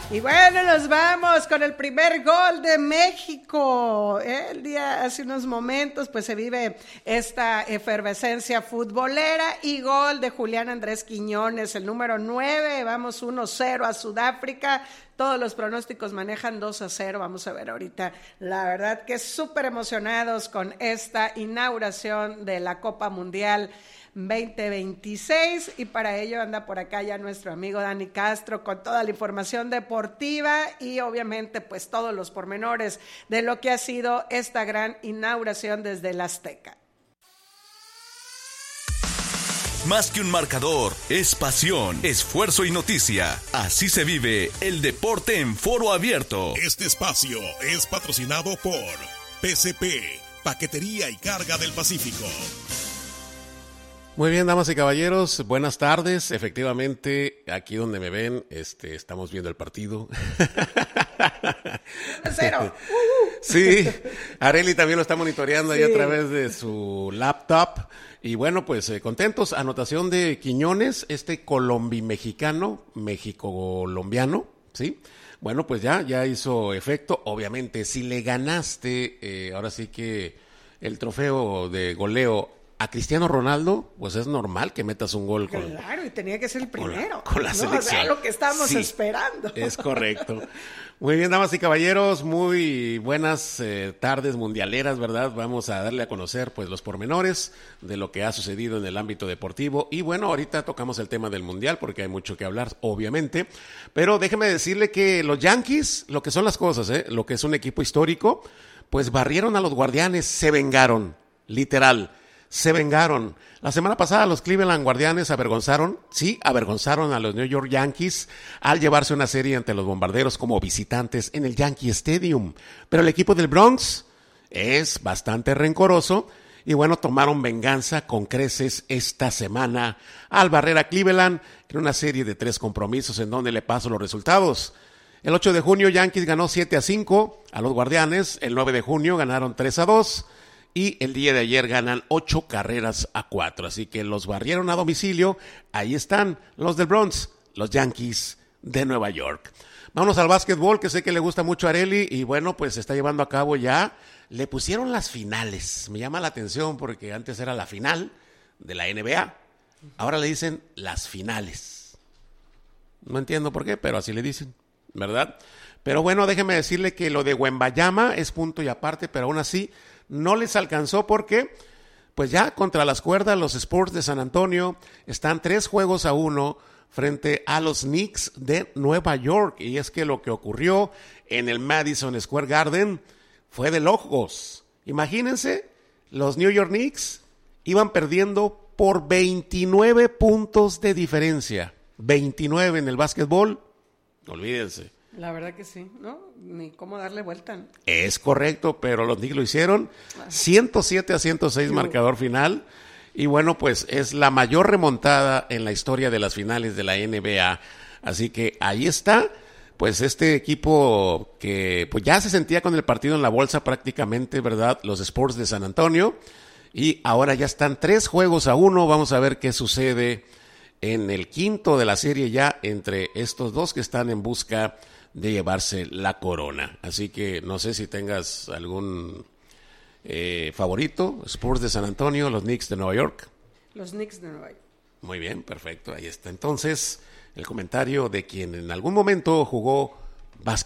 Y bueno, nos vamos con el primer gol de México. Hace unos momentos, pues se vive esta efervescencia futbolera y gol de Julián Andrés Quiñones, el número 9. Vamos 1-0 a Sudáfrica. Todos los pronósticos manejan 2-0. Vamos a ver ahorita. La verdad que súper emocionados con esta inauguración de la Copa Mundial 2026, y para ello anda por acá ya nuestro amigo Dani Castro con toda la información deportiva y obviamente pues todos los pormenores de lo que ha sido esta gran inauguración desde el Azteca. Más que un marcador, es pasión, esfuerzo y noticia. Así se vive el deporte en foro abierto. Este espacio es patrocinado por PCP, Paquetería y Carga del Pacífico. Muy bien, damas y caballeros, buenas tardes. Efectivamente, aquí donde me ven, estamos viendo el partido. 0. Sí, Areli también lo está monitoreando ahí a través de su laptop. Y bueno, pues contentos. Anotación de Quiñones, colombi-mexicano, México-colombiano, ¿sí? Bueno, pues ya hizo efecto. Obviamente, si le ganaste, ahora sí que el trofeo de goleo a Cristiano Ronaldo, pues es normal que metas un gol con... Claro, y tenía que ser el primero. Con la selección. O sea, lo que estamos esperando. Es correcto. Muy bien, damas y caballeros, muy buenas tardes mundialeras, ¿verdad? Vamos a darle a conocer pues los pormenores de lo que ha sucedido en el ámbito deportivo. Y bueno, ahorita tocamos el tema del mundial porque hay mucho que hablar, obviamente. Pero déjeme decirle que los Yankees, lo que son las cosas, lo que es un equipo histórico, pues barrieron a los Guardianes, se vengaron, literal. Se vengaron. La semana pasada los Cleveland Guardianes avergonzaron a los New York Yankees al llevarse una serie ante los Bombarderos como visitantes en el Yankee Stadium. Pero el equipo del Bronx es bastante rencoroso y bueno, tomaron venganza con creces esta semana al barrer a Cleveland en una serie de 3 compromisos en donde le paso los resultados. El 8 de junio Yankees ganó 7-5 a los Guardianes, el 9 de junio ganaron 3-2. Y el día de ayer ganan 8-4, así que los barrieron a domicilio. Ahí están los del Bronx, los Yankees de Nueva York. Vámonos al básquetbol, que sé que le gusta mucho a Areli, y bueno, pues se está llevando a cabo ya. Le pusieron las finales, me llama la atención porque antes era la final de la NBA, ahora le dicen las finales. No entiendo por qué, pero así le dicen, ¿verdad? Pero bueno, déjeme decirle que lo de Wembayama es punto y aparte, pero aún así no les alcanzó porque, pues ya contra las cuerdas, los Spurs de San Antonio están 3-1 frente a los Knicks de Nueva York. Y es que lo que ocurrió en el Madison Square Garden fue de locos. Imagínense, los New York Knicks iban perdiendo por 29 puntos de diferencia. 29 en el básquetbol, olvídense. La verdad que sí, ¿no? Ni cómo darle vuelta, ¿no? Es correcto, pero los Knicks lo hicieron. 107-106 marcador final. Y bueno, pues es la mayor remontada en la historia de las finales de la NBA. Así que ahí está, pues este equipo que pues ya se sentía con el partido en la bolsa prácticamente, ¿verdad? Los Spurs de San Antonio. Y ahora ya están 3-1. Vamos a ver qué sucede en el quinto de la serie ya entre estos dos que están en busca de llevarse la corona. Así que no sé si tengas algún favorito. Spurs de San Antonio, los Knicks de Nueva York. Los Knicks de Nueva York. Muy bien, perfecto, ahí está. Entonces, el comentario de quien en algún momento jugó básquet.